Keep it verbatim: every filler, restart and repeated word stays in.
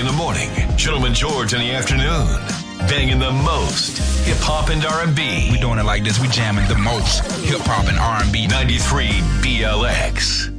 in the morning, Gentleman George in the afternoon. Banging the most hip-hop and R and B. We doing it like this. We jamming the most hip-hop and R and B. ninety-three B L X.